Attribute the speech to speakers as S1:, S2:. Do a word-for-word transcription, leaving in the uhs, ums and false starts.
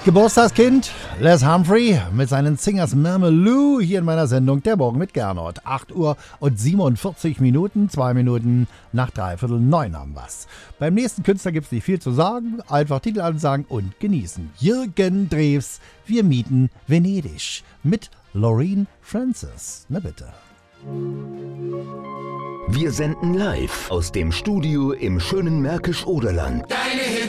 S1: Geburtstagskind Les Humphrey mit seinen Singers Mamalou hier in meiner Sendung Der Morgen mit Gernot. acht Uhr und siebenundvierzig Minuten, zwei Minuten nach dreiviertel neun haben wir's. Beim nächsten Künstler gibt's nicht viel zu sagen, einfach Titel ansagen und genießen. Jürgen Drews, Wir mieten Venedig mit Loreen Francis. Na bitte.
S2: Wir senden live aus dem Studio im schönen Märkisch-Oderland.
S3: Deine Hits